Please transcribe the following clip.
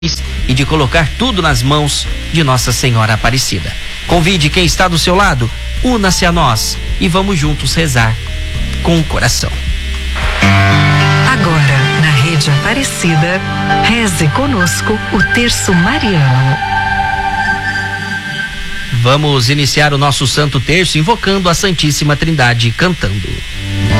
e de colocar tudo nas mãos de Nossa Senhora Aparecida. Convide quem está do seu lado, una-se a nós e vamos juntos rezar com o coração. Agora, na Rede Aparecida, reze conosco o Terço Mariano. Vamos iniciar o nosso Santo Terço invocando a Santíssima Trindade, cantando.